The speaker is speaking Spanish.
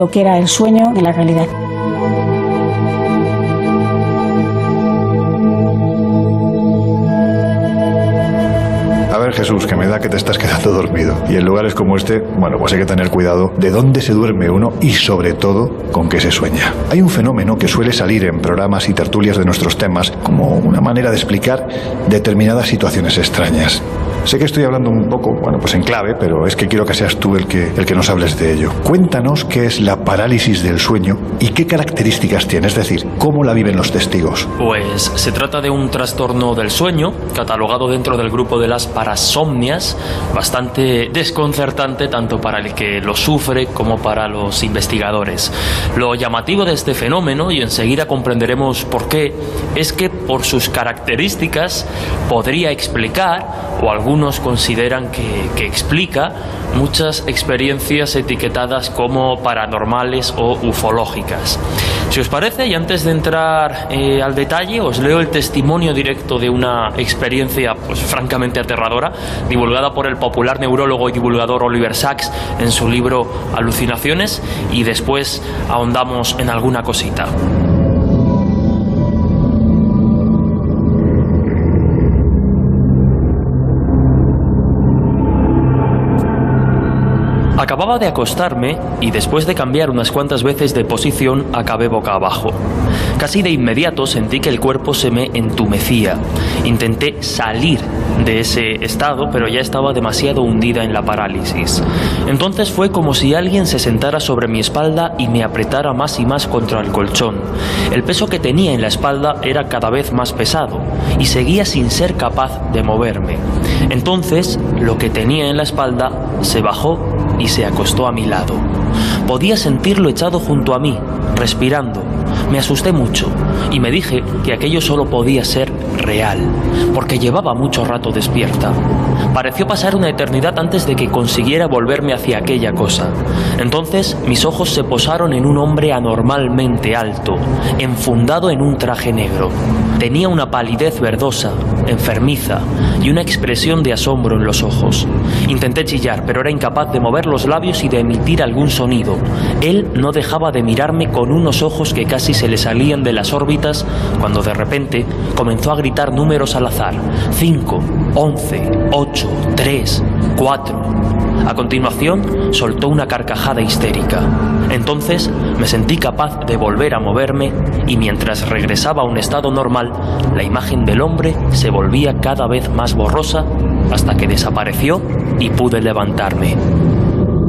lo que era el sueño de la realidad. A ver, Jesús, que me da que te estás quedando dormido. Y en lugares como este, bueno, pues hay que tener cuidado de dónde se duerme uno y, sobre todo, con qué se sueña. Hay un fenómeno que suele salir en programas y tertulias de nuestros temas como una manera de explicar determinadas situaciones extrañas. Sé que estoy hablando un poco, bueno, pues en clave, pero es que quiero que seas tú el que nos hables de ello. Cuéntanos qué es la parálisis del sueño y qué características tiene, es decir, cómo la viven los testigos. Pues se trata de un trastorno del sueño, catalogado dentro del grupo de las parasomnias, bastante desconcertante tanto para el que lo sufre como para los investigadores. Lo llamativo de este fenómeno, y enseguida comprenderemos por qué, es que por sus características podría explicar, o algunos consideran que explica, muchas experiencias etiquetadas como paranormales o ufológicas. Si os parece, y antes de entrar al detalle, os leo el testimonio directo de una experiencia pues francamente aterradora, divulgada por el popular neurólogo y divulgador Oliver Sacks en su libro Alucinaciones, y después ahondamos en alguna cosita. Acababa de acostarme y después de cambiar unas cuantas veces de posición acabé boca abajo. Casi de inmediato sentí que el cuerpo se me entumecía. Intenté salir de ese estado, pero ya estaba demasiado hundida en la parálisis. Entonces fue como si alguien se sentara sobre mi espalda y me apretara más y más contra el colchón. El peso que tenía en la espalda era cada vez más pesado y seguía sin ser capaz de moverme. Entonces lo que tenía en la espalda se bajó y se acostó a mi lado. Podía sentirlo echado junto a mí, respirando. Me asusté mucho y me dije que aquello solo podía ser real, porque llevaba mucho rato despierta. Pareció pasar una eternidad antes de que consiguiera volverme hacia aquella cosa. Entonces mis ojos se posaron en un hombre anormalmente alto, enfundado en un traje negro. Tenía una palidez verdosa, enfermiza, y una expresión de asombro en los ojos. Intenté chillar, pero era incapaz de mover los labios y de emitir algún sonido. Él no dejaba de mirarme con unos ojos que casi se le salían de las órbitas, cuando de repente comenzó a gritar números al azar: 5, 11, 8, 3, 4... A continuación, soltó una carcajada histérica. Entonces me sentí capaz de volver a moverme y mientras regresaba a un estado normal, la imagen del hombre se volvía cada vez más borrosa hasta que desapareció y pude levantarme.